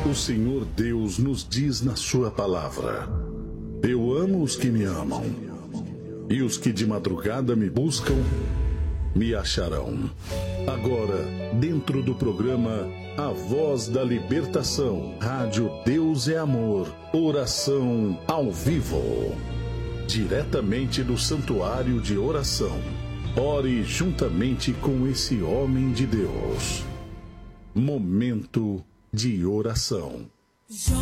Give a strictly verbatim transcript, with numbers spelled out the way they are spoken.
O Senhor Deus nos diz na sua palavra: eu amo os que me amam, e os que de madrugada me buscam, me acharão. Agora, dentro do programa A Voz da Libertação, Rádio Deus é Amor, oração ao vivo, diretamente do Santuário de Oração. Ore juntamente com esse homem de Deus. Momento de oração.